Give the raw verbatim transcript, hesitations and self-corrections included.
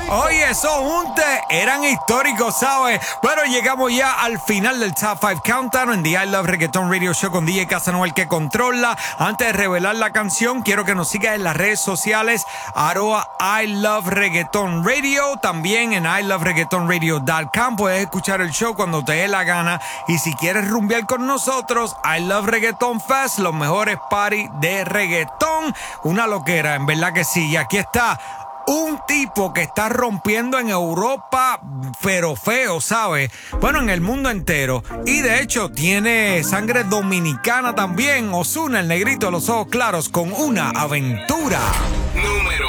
Oye, esos juntes eran históricos, ¿sabes? Pero llegamos ya al final del Top cinco Countdown en The I Love Reggaeton Radio Show con D J Casanova, el que controla. Antes de revelar la canción, quiero que nos sigas en las redes sociales, arroba I Love Reggaeton Radio, también en I Love Reggaeton Radio punto com. Puedes escuchar el show cuando te dé la gana. Y si quieres rumbear con nosotros, I Love Reggaeton Fest, los mejores parties de reggaetón. Una loquera, en verdad que sí. Y aquí está un tipo que está rompiendo en Europa, pero feo, ¿sabes? Bueno, en el mundo entero. Y de hecho tiene sangre dominicana también. Ozuna, el negrito de los ojos claros, con Una Aventura. Número